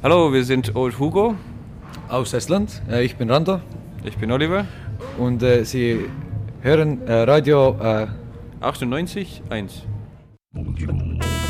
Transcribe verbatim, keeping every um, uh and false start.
Hallo, wir sind Old Hugo. Aus Estland. Äh, ich bin Rando. Ich bin Oliver. Und äh, Sie hören äh, Radio äh achtundneunzig Komma eins.